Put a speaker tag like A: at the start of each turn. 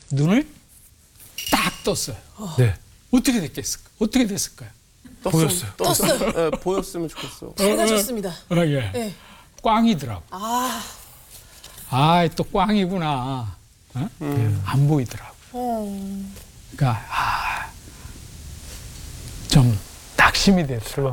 A: 눈을 딱 떴어요.
B: 네.
A: 어떻게 됐겠을까? 어떻게 됐을까요?
B: 보였어요.
C: 떴어요. 네, 보였으면 좋겠어.
D: 밝아졌습니다.
A: 예.
D: 네.
A: 꽝이더라고.
D: 아,
A: 또 꽝이구나. 안 보이더라고. 그러니까 좀 낙심이 됐어요.